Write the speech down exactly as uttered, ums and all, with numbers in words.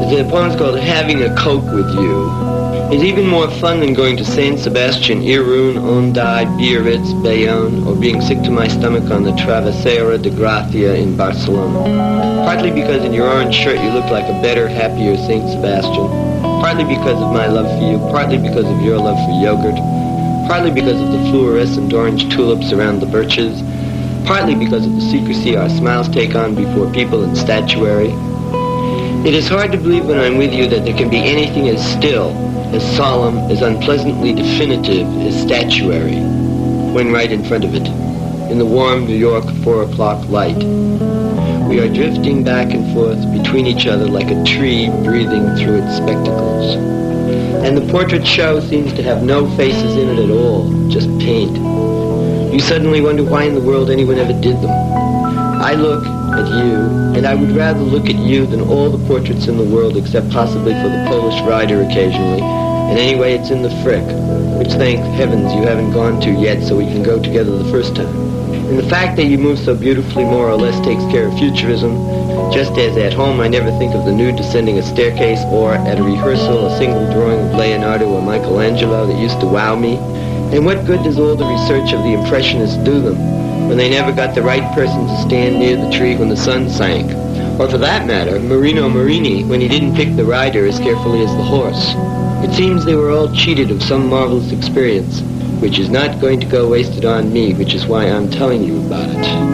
The poem's called Having a Coke with You. It's even more fun than going to Saint Sebastian, Irun, Onday, Biarritz, Bayonne, or being sick to my stomach on the Travessera de Gracia in Barcelona. Partly because in your orange shirt you look like a better, happier Saint Sebastian. Partly because of my love for you. Partly because of your love for yogurt. Partly because of the fluorescent orange tulips around the birches. Partly because of the secrecy our smiles take on before people and statuary. It is hard to believe when I'm with you that there can be anything as still, as solemn, as unpleasantly definitive as statuary, when right in front of it, in the warm New York four o'clock light. We are drifting back and forth between each other like a tree breathing through its spectacles. And the portrait show seems to have no faces in it at all, just paint. You suddenly wonder why in the world anyone ever did them. I look at you, and I would rather look at you than all the portraits in the world except possibly for the Polish rider occasionally. And anyway, it's in the Frick, which thank heavens you haven't gone to yet so we can go together the first time. And the fact that you move so beautifully more or less takes care of futurism, just as at home I never think of the nude descending a staircase or at a rehearsal a single drawing of Leonardo or Michelangelo that used to wow me. And what good does all the research of the Impressionists do them when they never got the right person to stand near the tree when the sun sank? Or for that matter, Marino Marini when he didn't pick the rider as carefully as the horse. It seems they were all cheated of some marvelous experience, which is not going to go wasted on me, which is why I'm telling you about it.